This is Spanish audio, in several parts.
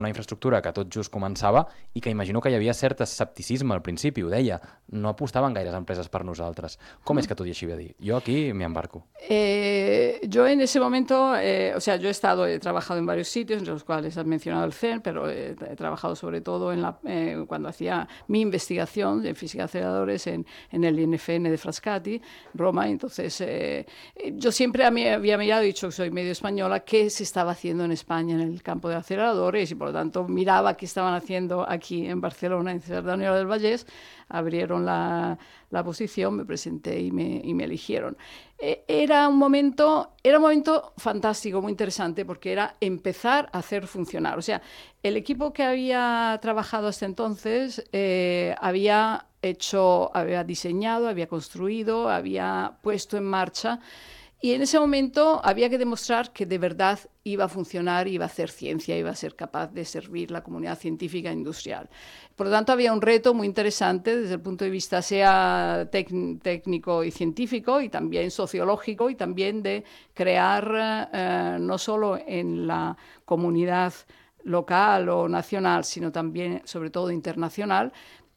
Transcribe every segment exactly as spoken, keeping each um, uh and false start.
una infraestructura que tot just començava i que imagino que hi havia cert escepticisme al principi, ho deia, no apostaven gaires empreses per nosaltres. Com és que tot i així va dir? Jo aquí me embarco. Eh, yo en ese momento, eh, o sea, yo he estado, he trabajado en varios sitios, entre los cuales has mencionado el C E R N, pero he, he trabajado sobre todo en la, eh, cuando hacía mi investigación en física de aceleradores en, en el I N F N de Frascati, Roma. Entonces, eh, yo siempre había mirado, dicho que soy medio española, qué se estaba haciendo en España en el campo de aceleradores y por lo tanto miraba qué estaban haciendo aquí en Barcelona, en Cerdanyola del Vallès. Abrieron la, la posición, me presenté y me, y me eligieron. Eh, era un momento, era un momento fantástico, muy interesante, porque era empezar a hacer funcionar. O sea, el equipo que había trabajado hasta entonces eh, había hecho, había diseñado, había construido, había puesto en marcha. Y en ese momento había que demostrar que de verdad iba a funcionar, iba a hacer ciencia, iba a ser capaz de servir la comunidad científica e industrial. Por lo tanto, había un reto muy interesante desde el punto de vista sea técnico y científico y también sociológico y también de crear eh, no solo en la comunidad local o nacional, sino también, sobre todo, internacional,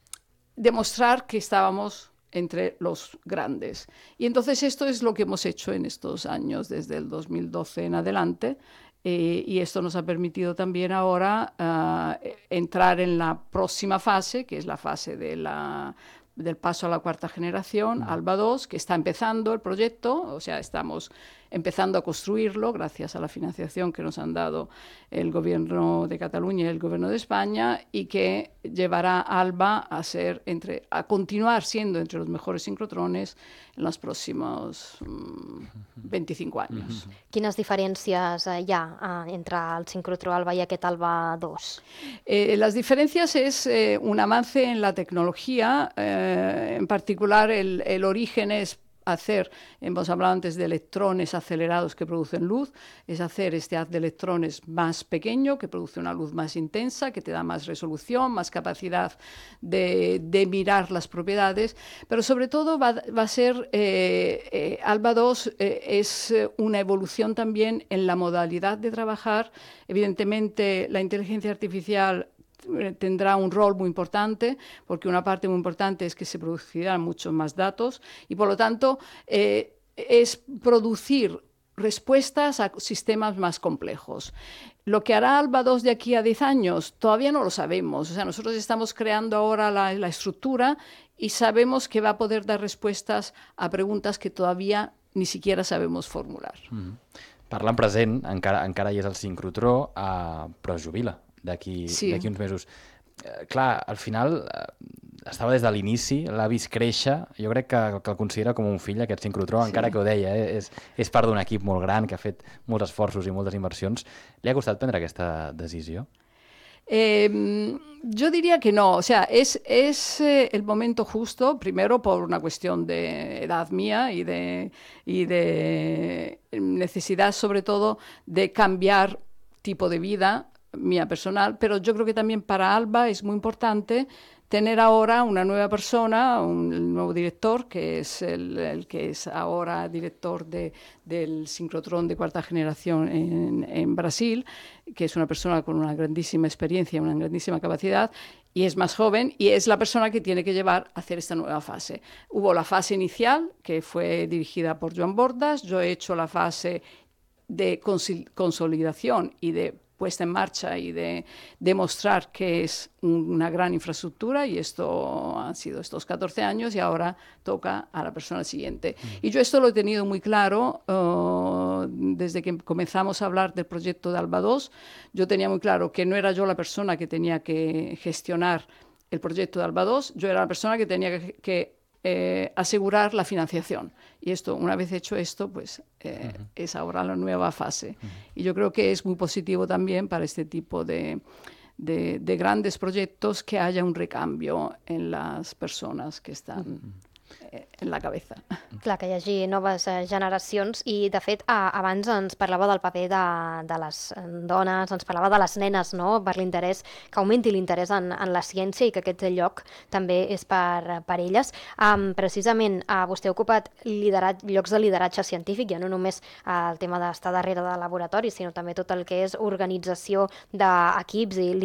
demostrar que estábamos entre los grandes. Y entonces esto es lo que hemos hecho en estos años, desde el dos mil doce en adelante, eh, y esto nos ha permitido también ahora uh, entrar en la próxima fase, que es la fase de la, del paso a la cuarta generación, mm. ALBA dos, que está empezando el proyecto, o sea, estamos empezando a construirlo gracias a la financiación que nos han dado el Gobierno de Cataluña y el Gobierno de España y que llevará a ALBA a, ser entre, a continuar siendo entre los mejores sincrotrones en los próximos um, veinticinco años. Quines diferències hi ha entre el sincrotró ALBA y aquest ALBA dos? Eh, las diferencias es eh, un avance en la tecnología, eh, en particular el, el origen es hacer, hemos hablado antes de electrones acelerados que producen luz, es hacer este haz de electrones más pequeño, que produce una luz más intensa, que te da más resolución, más capacidad de, de mirar las propiedades, pero sobre todo va, va a ser, eh, eh, ALBA dos eh, es una evolución también en la modalidad de trabajar. Evidentemente, la inteligencia artificial tendrá un rol muy importante, porque una parte muy importante es que se producirán muchos más datos y, por lo tanto, eh, es producir respuestas a sistemas más complejos. Lo que hará ALBA dos de aquí a diez años todavía no lo sabemos. O sea, nosotros estamos creando ahora la, la estructura y sabemos que va a poder dar respuestas a preguntas que todavía ni siquiera sabemos formular. Mm. Parlant present, encara, encara hi és el sincrotró, uh, però es jubila d'aquí sí. d'aquí uns mesos. Eh, clar, al final eh, estava des de l'inici, l'ha vist créixer, jo crec que, que el considera com un fill, aquest sincrotró, sí. encara que ho deia, eh, és, és part d'un equip molt gran que ha fet molts esforços i moltes inversions. Li ha costat prendre aquesta decisió? Eh, yo diría que no, o sea, es, es eh, el momento justo, primero por una cuestión de edad mía y de, y de necesidad sobre todo de cambiar tipo de vida mía personal, pero yo creo que también para ALBA es muy importante tener ahora una nueva persona, un nuevo director, que es el, el que es ahora director de, del sincrotrón de cuarta generación en, en Brasil, que es una persona con una grandísima experiencia, una grandísima capacidad, y es más joven, y es la persona que tiene que llevar a hacer esta nueva fase. Hubo la fase inicial, que fue dirigida por Joan Bordas, yo he hecho la fase de consolidación y de puesta en marcha y de demostrar que es una gran infraestructura, y esto han sido estos catorce años y ahora toca a la persona siguiente. Mm. Y yo esto lo he tenido muy claro uh, desde que comenzamos a hablar del proyecto de ALBA dos. Yo tenía muy claro que no era yo la persona que tenía que gestionar el proyecto de ALBA dos, yo era la persona que tenía que, que eh, asegurar la financiación. Y esto, una vez hecho esto, pues eh, uh-huh. es ahora la nueva fase. Uh-huh. Y yo creo que es muy positivo también para este tipo de, de, de grandes proyectos que haya un recambio en las personas que están... Uh-huh. eh, en la cabeza. Clar, que hi hagi noves eh, generacions i, de fet, a, abans ens parlava del paper de, de les dones, ens parlava de les nenes, no?, per l'interès, que augmenti l'interès en, en la ciència i que aquest lloc també és per, per elles. Um, precisament, uh, vostè ha ocupat liderat, llocs de lideratge científic, ja no només uh, el tema d'estar darrere de laboratoris, sinó també tot el que és organització d'equips i